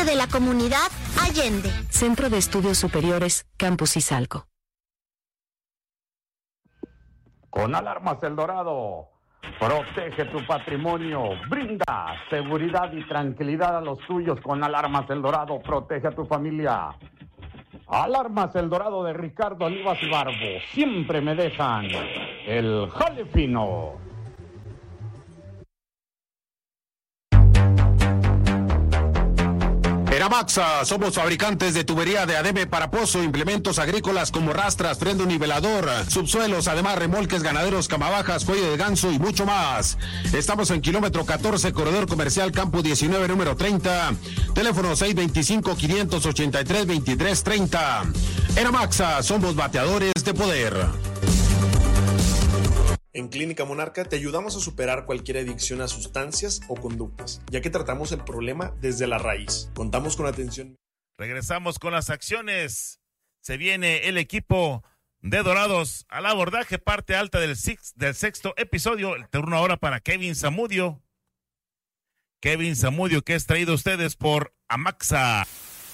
de la comunidad Allende. Centro de Estudios Superiores, Campus Izalco. Con Alarmas El Dorado, protege tu patrimonio, brinda seguridad y tranquilidad a los tuyos. Con Alarmas El Dorado, protege a tu familia. Alarmas El Dorado de Ricardo Olivas y Barbo, siempre me dejan el jale fino. Maxa, somos fabricantes de tubería de ADB para pozo, implementos agrícolas como rastras, freno nivelador, subsuelos, además remolques ganaderos, camabajas, cuello de ganso y mucho más. Estamos en kilómetro 14, corredor comercial Campo 19, número 30, teléfono 625-583-2330. Maxa, somos bateadores de poder. En Clínica Monarca te ayudamos a superar cualquier adicción a sustancias o conductas, ya que tratamos el problema desde la raíz. Contamos con atención. Regresamos con las acciones. Se viene el equipo de Dorados al abordaje, parte alta del sexto episodio. El turno ahora para Kevin Zamudio. Kevin Zamudio, que es traído a ustedes por Amaxa.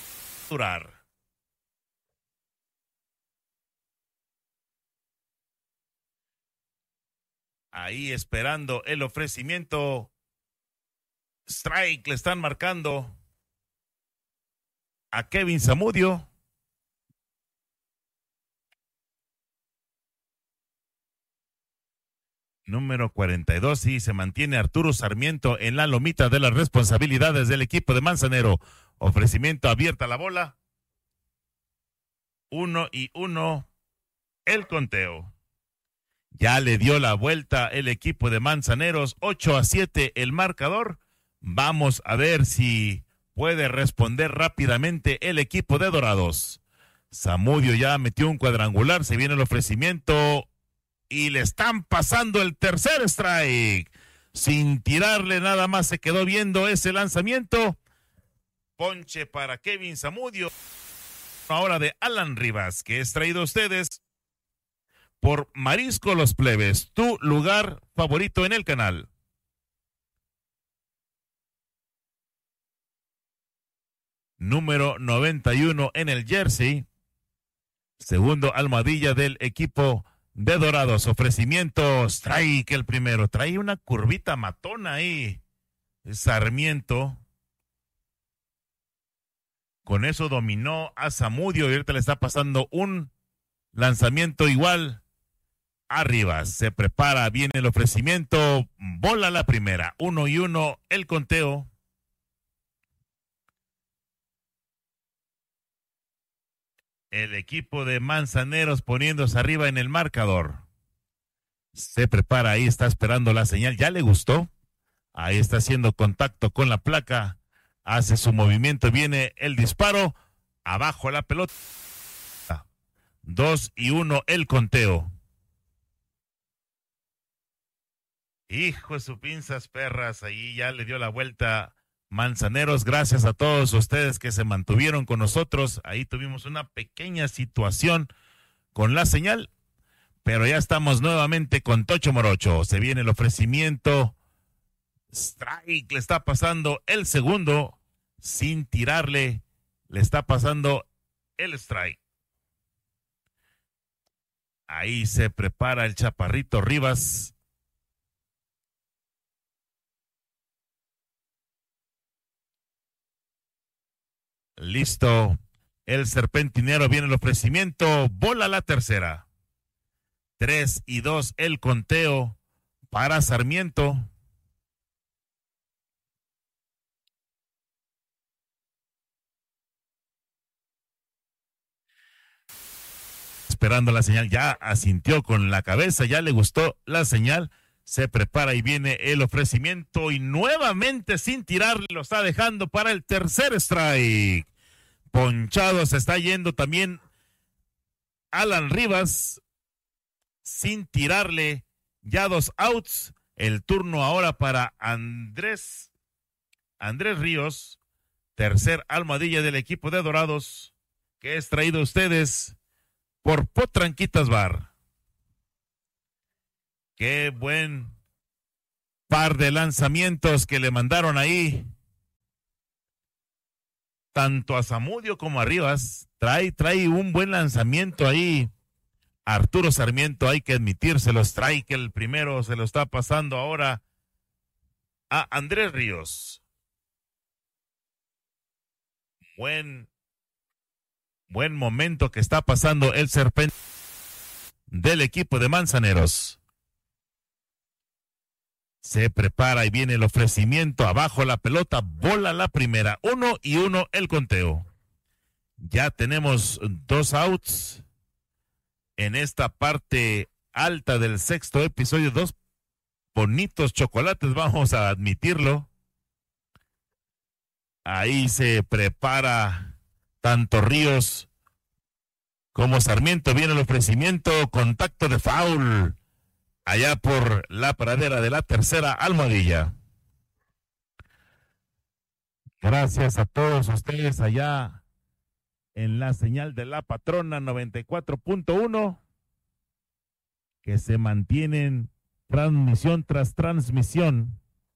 Ahí esperando el ofrecimiento. Strike le están marcando a Kevin Zamudio. Número 42, y se mantiene Arturo Sarmiento en la lomita de las responsabilidades del equipo de Manzanero. Ofrecimiento abierta la bola. 1-1 el conteo. Ya le dio la vuelta el equipo de Manzaneros, 8-7 el marcador. Vamos a ver si puede responder rápidamente el equipo de Dorados. Zamudio ya metió un cuadrangular, se viene el ofrecimiento y le están pasando el tercer strike. Sin tirarle, nada más se quedó viendo ese lanzamiento. Ponche para Kevin Zamudio. Ahora de Alan Rivas, que es traído a ustedes por Marisco Los Plebes, tu lugar favorito en el canal. Número 91 en el jersey. Segundo almohadilla del equipo de Dorados. Ofrecimiento, strike el primero. Trae una curvita matona ahí. Sarmiento. Con eso dominó a Zamudio y ahorita le está pasando un lanzamiento igual. Arriba, se prepara, viene el ofrecimiento, bola la primera, 1-1 el conteo. El equipo de Manzaneros poniéndose arriba en el marcador. Se prepara, ahí está esperando la señal, ya le gustó. Ahí está haciendo contacto con la placa, hace su movimiento, viene el disparo, abajo la pelota. 2-1 el conteo. Hijo de sus pinzas perras, ahí ya le dio la vuelta Manzaneros. Gracias a todos ustedes que se mantuvieron con nosotros. Ahí tuvimos una pequeña situación con la señal, pero ya estamos nuevamente con Tocho Morocho. Se viene el ofrecimiento. Strike, le está pasando el segundo sin tirarle. Le está pasando el strike. Ahí se prepara el Chaparrito Rivas. Listo, el serpentinero, viene el ofrecimiento, bola la tercera. 3-2 el conteo para Sarmiento. Esperando la señal, ya asintió con la cabeza, ya le gustó la señal. Se prepara y viene el ofrecimiento y nuevamente sin tirar lo está dejando para el tercer strike. Ponchado se está yendo también Alan Rivas sin tirarle, ya 2 outs. El turno ahora para Andrés Ríos, tercer almohadilla del equipo de Dorados, que es traído a ustedes por Potranquitas Bar. Qué buen par de lanzamientos que le mandaron ahí. tanto a Zamudio como a Rivas. Trae un buen lanzamiento ahí. Arturo Sarmiento, hay que admitírselos, trae que el primero se lo está pasando ahora a Andrés Ríos. Buen momento que está pasando el serpente del equipo de Manzaneros. Se prepara y viene el ofrecimiento, abajo la pelota, bola la primera, 1-1 el conteo. Ya tenemos 2 outs en esta parte alta del sexto episodio. 2 bonitos chocolates, vamos a admitirlo. Ahí se prepara tanto Ríos como Sarmiento, viene el ofrecimiento, contacto de foul allá por la pradera de la tercera almohadilla. Gracias a todos ustedes allá en la señal de la patrona 94.1, que se mantienen transmisión tras transmisión.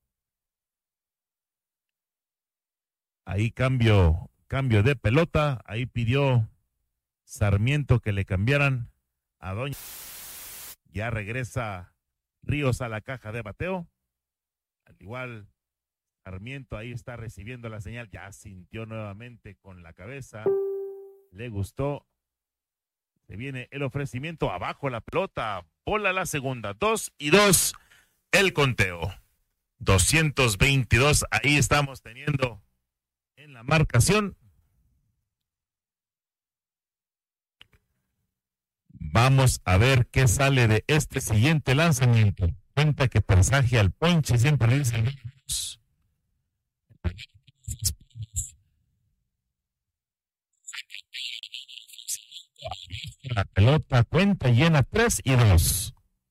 Ahí cambio de pelota, ahí pidió Sarmiento que le cambiaran a Doña. Ya regresa Ríos a la caja de bateo. Al igual, Sarmiento ahí está recibiendo la señal, ya sintió nuevamente con la cabeza, le gustó. Se viene el ofrecimiento, abajo la pelota, bola la segunda, 2-2 el conteo. 222, ahí estamos teniendo en la marcación. Vamos a ver qué sale de este siguiente lanzamiento. Cuenta que presagia al ponche, siempre le dicen. La pelota, cuenta llena, 3-2.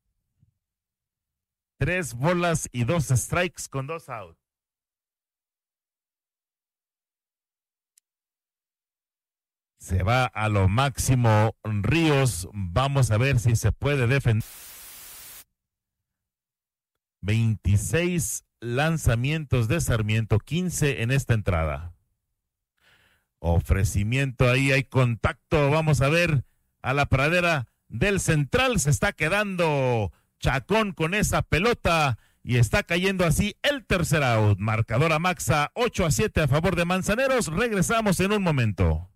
3 bolas y 2 strikes con 2 outs. Se va a lo máximo Ríos. Vamos a ver si se puede defender. 26 lanzamientos de Sarmiento, 15 en esta entrada. Ofrecimiento, ahí hay contacto. Vamos a ver a la pradera del central. Se está quedando Chacón con esa pelota y está cayendo así el tercer out. Marcador a Maxa 8-7 a favor de Manzaneros. Regresamos en un momento.